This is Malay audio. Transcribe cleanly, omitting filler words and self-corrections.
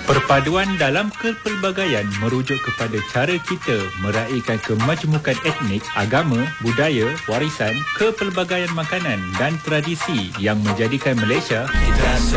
Perpaduan dalam kepelbagaian merujuk kepada cara kita meraihkan kemajmukan etnik, agama, budaya, warisan, kepelbagaian makanan dan tradisi yang menjadikan Malaysia